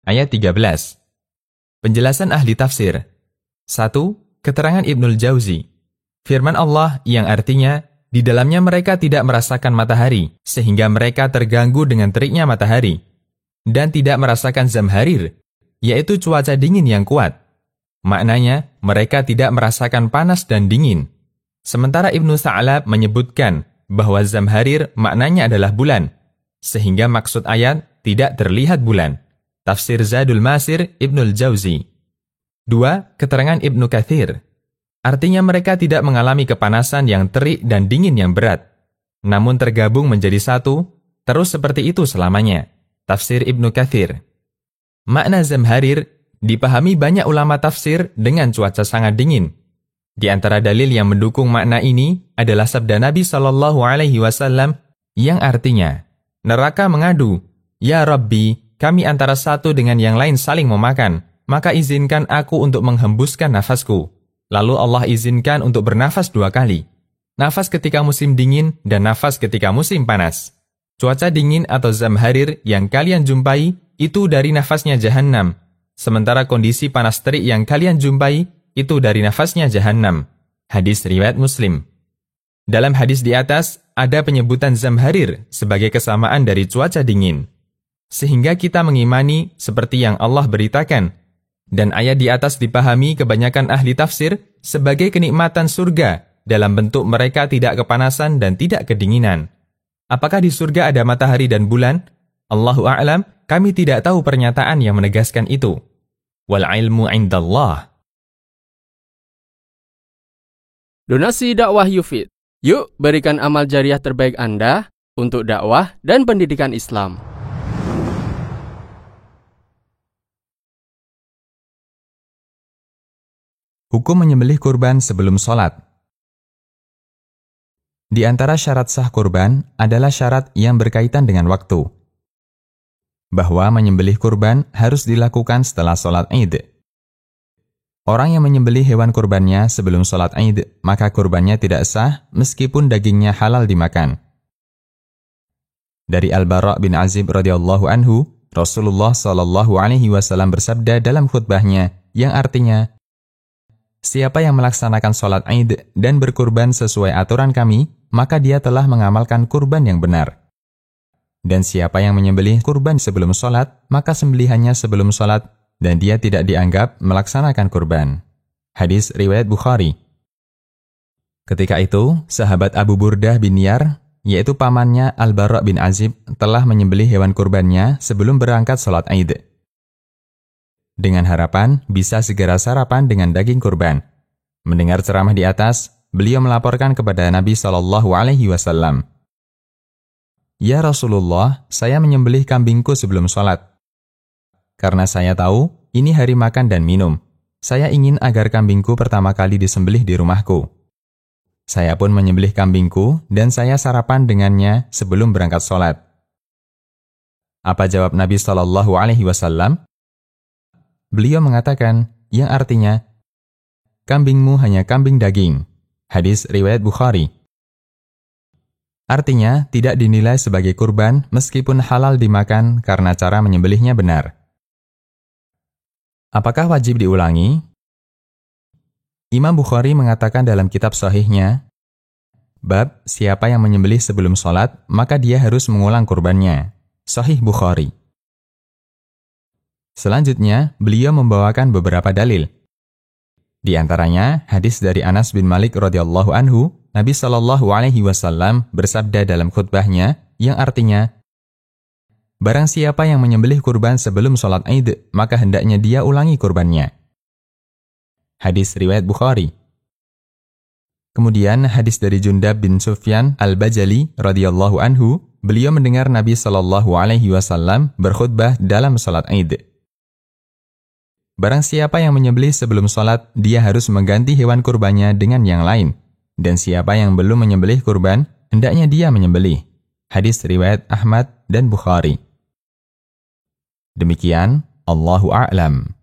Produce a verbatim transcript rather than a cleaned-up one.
ayat tiga belas. Penjelasan ahli tafsir. satu. Keterangan Ibnul Jauzi. Firman Allah yang artinya, di dalamnya mereka tidak merasakan matahari, sehingga mereka terganggu dengan teriknya matahari. Dan tidak merasakan zamharir, yaitu cuaca dingin yang kuat. Maknanya, mereka tidak merasakan panas dan dingin. Sementara Ibnu Sa'lab menyebutkan bahwa zamharir maknanya adalah bulan, sehingga maksud ayat tidak terlihat bulan. Tafsir Zadul Masir Ibnul Jauzi. Dua. Keterangan Ibnu Katsir. Artinya mereka tidak mengalami kepanasan yang terik dan dingin yang berat, namun tergabung menjadi satu, terus seperti itu selamanya. Tafsir Ibnu Katsir. Makna zamharir dipahami banyak ulama tafsir dengan cuaca sangat dingin. Di antara dalil yang mendukung makna ini adalah sabda Nabi shallallahu alaihi wasallam yang artinya, neraka mengadu, "Ya Rabbi, kami antara satu dengan yang lain saling memakan, maka izinkan aku untuk menghembuskan nafasku." Lalu Allah izinkan untuk bernafas dua kali. Nafas ketika musim dingin dan nafas ketika musim panas. Cuaca dingin atau zamharir yang kalian jumpai itu dari nafasnya Jahannam. Sementara kondisi panas terik yang kalian jumpai itu dari nafasnya Jahannam. Hadis riwayat Muslim. Dalam hadis di atas ada penyebutan zamharir sebagai kesamaan dari cuaca dingin. Sehingga kita mengimani seperti yang Allah beritakan. Dan ayat di atas dipahami kebanyakan ahli tafsir sebagai kenikmatan surga dalam bentuk mereka tidak kepanasan dan tidak kedinginan. Apakah di surga ada matahari dan bulan? Allahu a'lam, kami tidak tahu pernyataan yang menegaskan itu. Wal ilmu indallah. Donasi dakwah Yufid. Yuk berikan amal jariah terbaik Anda untuk dakwah dan pendidikan Islam. Hukum menyembelih kurban sebelum sholat. Di antara syarat sah kurban adalah syarat yang berkaitan dengan waktu. Bahwa menyembelih kurban harus dilakukan setelah sholat Id. Orang yang menyembelih hewan kurbannya sebelum sholat Id, maka kurbannya tidak sah meskipun dagingnya halal dimakan. Dari Al-Bara' bin Azib radhiyallahu anhu, Rasulullah shallallahu alaihi wasallam bersabda dalam khutbahnya yang artinya, siapa yang melaksanakan sholat Id dan berkurban sesuai aturan kami, maka dia telah mengamalkan kurban yang benar. Dan siapa yang menyembelih kurban sebelum sholat, maka sembelihannya sebelum sholat, dan dia tidak dianggap melaksanakan kurban. Hadis riwayat Bukhari. Ketika itu, sahabat Abu Burdah bin Yar, yaitu pamannya Al-Bara' bin Azib, telah menyembelih hewan kurbannya sebelum berangkat sholat Id. Dengan harapan bisa segera sarapan dengan daging kurban. Mendengar ceramah di atas, beliau melaporkan kepada Nabi shallallahu alaihi wasallam. Ya Rasulullah, saya menyembelih kambingku sebelum sholat. Karena saya tahu, ini hari makan dan minum. Saya ingin agar kambingku pertama kali disembelih di rumahku. Saya pun menyembelih kambingku dan saya sarapan dengannya sebelum berangkat sholat. Apa jawab Nabi shallallahu alaihi wasallam? Beliau mengatakan, yang artinya, kambingmu hanya kambing daging. Hadis riwayat Bukhari. Artinya, tidak dinilai sebagai kurban meskipun halal dimakan karena cara menyembelihnya benar. Apakah wajib diulangi? Imam Bukhari mengatakan dalam kitab sahihnya, bab siapa yang menyembelih sebelum sholat, maka dia harus mengulang kurbannya. Sahih Bukhari. Selanjutnya, beliau membawakan beberapa dalil. Di antaranya, hadis dari Anas bin Malik radhiyallahu anhu, Nabi shallallahu alaihi wasallam bersabda dalam khutbahnya yang artinya, barang siapa yang menyembelih kurban sebelum sholat Id, maka hendaknya dia ulangi kurbannya. Hadis riwayat Bukhari. Kemudian hadis dari Jundab bin Sufyan al-Bajali radhiyallahu anhu, beliau mendengar Nabi shallallahu alaihi wasallam berkhutbah dalam sholat Id. Barang siapa yang menyembelih sebelum sholat, dia harus mengganti hewan kurbannya dengan yang lain. Dan siapa yang belum menyembelih kurban, hendaknya dia menyembelih. Hadis riwayat Ahmad dan Bukhari. Demikian, Allahu a'lam.